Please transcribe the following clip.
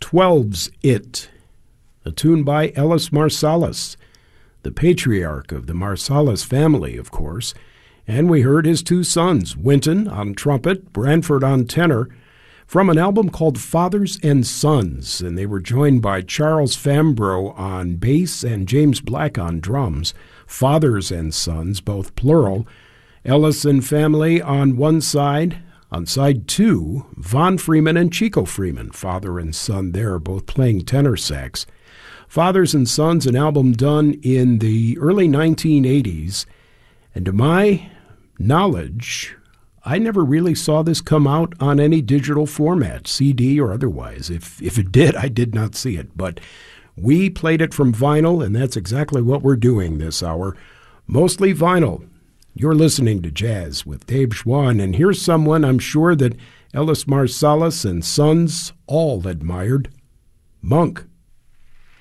12's It, a tune by Ellis Marsalis, the patriarch of the Marsalis family, of course, and we heard his two sons, Wynton on trumpet, Branford on tenor, from an album called Fathers and Sons, and they were joined by Charles Fambro on bass and James Black on drums. Fathers and Sons, both plural. Ellis and family on one side. On side two, Von Freeman and Chico Freeman, father and son there, both playing tenor sax. Fathers and Sons, an album done in the early 1980s, and to my knowledge, I never really saw this come out on any digital format, CD or otherwise. If it did, I did not see it, but we played it from vinyl, and that's exactly what we're doing this hour, mostly vinyl. You're listening to Jazz with Dave Schwann, and here's someone I'm sure that Ellis Marsalis and Sons all admired, Monk.